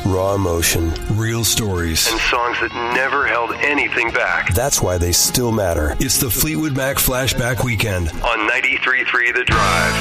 Raw emotion. Real stories. And songs that never held anything back. That's why they still matter. It's the Fleetwood Mac Flashback Weekend on 93.3 The Drive.